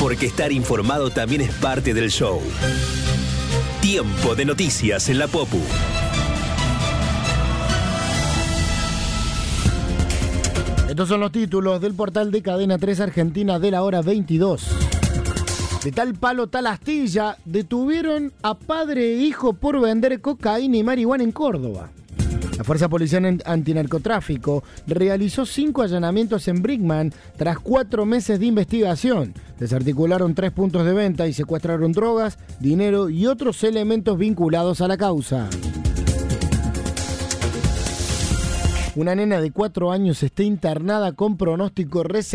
porque estar informado también es parte del show. Tiempo de noticias en la Popu. Estos son los títulos del portal de Cadena 3 Argentina de la hora 22. De tal palo, tal astilla, detuvieron a padre e hijo por vender cocaína y marihuana en Córdoba. La Fuerza Policial Antinarcotráfico realizó 5 allanamientos en Brickman tras 4 meses de investigación. Desarticularon 3 puntos de venta y secuestraron drogas, dinero y otros elementos vinculados a la causa. Una nena de 4 años está internada con pronóstico reservado.